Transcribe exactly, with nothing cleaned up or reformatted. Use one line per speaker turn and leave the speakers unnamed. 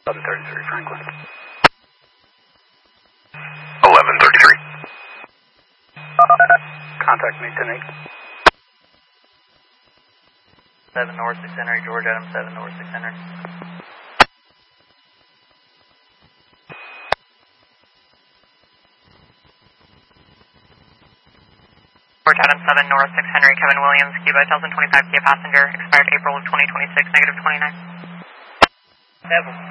eleven thirty-three Franklin.
eleven thirty-three.
Contact me, ten eight.
seven North six Henry, George Adams, seven North six Henry.
George Adams, seven North six Henry, Kevin Williams, Cuba, one thousand twenty-five K passenger, expired April of twenty twenty-six, negative twenty-nine.
seven.